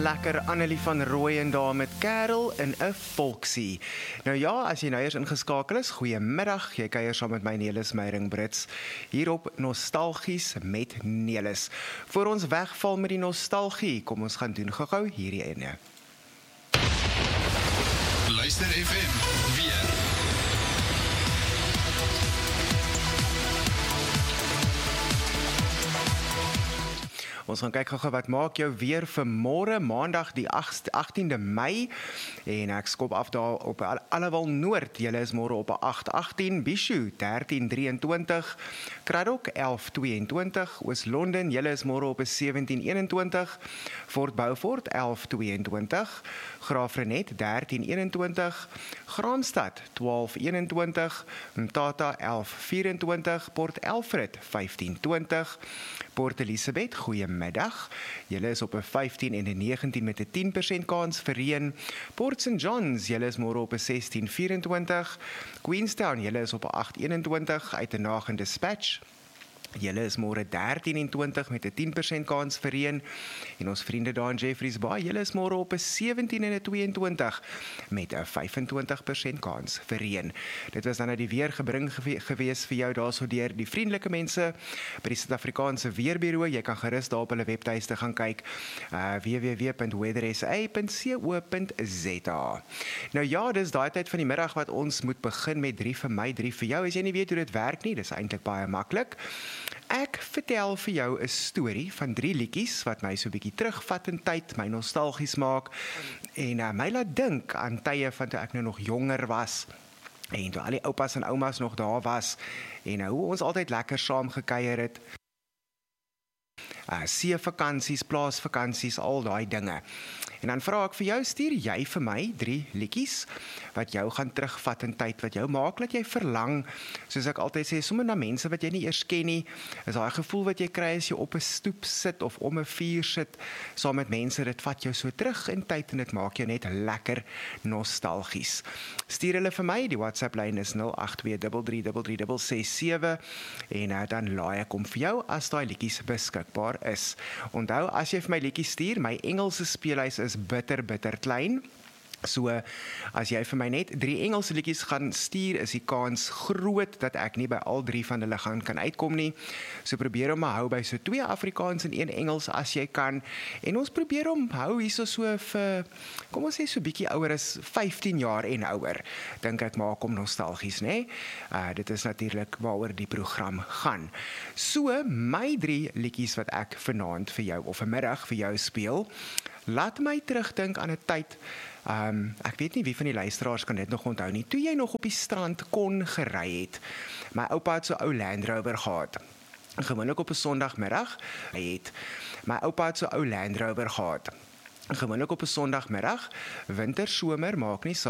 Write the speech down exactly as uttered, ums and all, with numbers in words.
lekker Annelie van Rooyen daar met Karel in 'n volksie. Nou ja, as jy nou eers ingeskakel is, goeiemiddag. Jy kuier saam met my Nelis Meyring Brits hier op Nostalgies met Nelis. Voor ons wegval met die nostalgie, kom ons gaan doen gou-gou hierdie ene. Luister F M weer. Ons gaan kyk gou wat maak jou weer vir môre, maandag die agtiende Mei, en ek skop af daar op Allewal Noord. Julle is môre op agt agtien, Bishu dertien drieëntwintig, Kraddock elf tweeëntwintig, Oos-London, julle is môre op sewentien eenentwintig, Fort Beaufort elf tweeëntwintig, Graafrenet dertien eenentwintig, Graamsstad twaalf eenentwintig, Mthatha elf vyfentwintig, Port Alfred vyftien twintig, Port Elizabeth, goeiemiddag. Julle is op 'n vyftien en 'n negentien met 'n tien persent kans vir reën. Port Saint Johns, julle is môre op 'n sestien vyfentwintig. Queenstown, julle is op 'n agt eenentwintig uit 'n Nagin Dispatch. Julle is môre dertien en twintig met 'n tien persent kans vir reën. En ons vriende daar in Jeffreys Bay, julle is môre op 'n sewentien en 'n tweeëntwintig met 'n vyfentwintig persent kans vir reën. Dit was dan nou die weer gebring gewe gewees vir jou daarso deur die vriendelike mense by die Suid-Afrikaanse Weerbureau. Jy kan gerus daar op hulle webtuiste gaan kyk, uh, w w w punt weather s a punt co punt z a. Nou ja, dis daai tyd van die middag wat ons moet begin met drie vir my, drie vir jou. As jy nie weet hoe dit werk nie, dis eintlik baie maklik. Ek vertel vir jou 'n storie van drie liedjies wat my so 'n bietjie terugvat in tyd, my nostalgies maak en uh, my laat dink aan tye van toe ek nou nog jonger was en toe al die oupas en oumas nog daar was en uh, hoe ons altyd lekker saam gekuier het. Uh, seevakansies, plaasvakansies, al daai dinge. En dan vra ek vir jou, stuur jy vir my drie liedjies wat jou gaan terugvat in tyd, wat jou maak dat jy verlang, soos ek altyd sê, sommer na mense wat jy nie eers ken nie, is daai gevoel wat jy kry as jy op 'n stoep sit of om 'n vuur sit, saam met mense, dit vat jou so terug in tyd en dit maak jou net lekker nostalgies. Stuur hulle vir my, die WhatsApp lyn is nul agt twee drie drie drie drie ses sewe en uh, dan laai ek hom vir jou as daai liedjies beskikbaar is. Onthou, as jy vir my liedjies stuur, my Engelse speelhuis is bitter, bitter klein. So, as jy vir my net drie Engelse liedjies gaan stuur, is die kans groot dat ek nie by al drie van hulle gaan kan uitkom nie. So probeer om hou by so twee Afrikaans en een Engels as jy kan. En ons probeer om hou hierso so vir, kom ons sê so bietjie ouer as vyftien jaar en ouer. Dink ek maak hom nostalgies, né? Uh, dit is natuurlik waaroor die program gaan. So, my drie liedjies wat ek vanaand vir jou, of vanmiddag vir jou speel, laat my terugdink aan 'n tyd. Um, ek weet nie wie van die luisteraars kan dit nog onthou nie, toe jy nog op die strand kon gery het. My oupa het so 'n ou Land Rover gehad. Gewoonlik op 'n Sondagmiddag het. My oupa het so 'n ou Land Rover gehad. Gewoonlik op 'n Sondagmiddag, winter, somer, maak nie saak.